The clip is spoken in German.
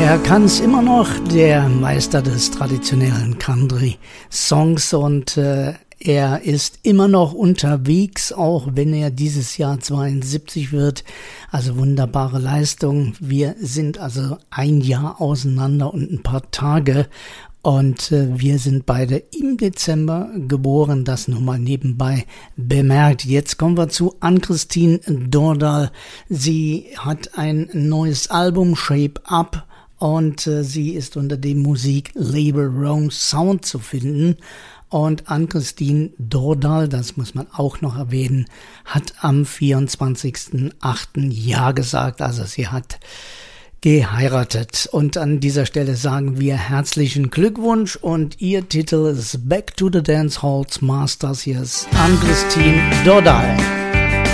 Er kann's immer noch, der Meister des traditionellen Country-Songs, und er ist immer noch unterwegs, auch wenn er dieses Jahr 72 wird. Also wunderbare Leistung. Wir sind also ein Jahr auseinander und ein paar Tage. Und wir sind beide im Dezember geboren, das nur mal nebenbei bemerkt. Jetzt kommen wir zu Ann-Kristin Dordahl. Sie hat ein neues Album, Shape Up, und sie ist unter dem Musiklabel Rome Sound zu finden. Und Ann-Kristin Dordahl, das muss man auch noch erwähnen, hat am 24.08. Ja gesagt. Also sie hat geheiratet. Und an dieser Stelle sagen wir herzlichen Glückwunsch, und ihr Titel ist Back to the Dance Halls Masters. Hier ist Ann-Kristin Dordahl.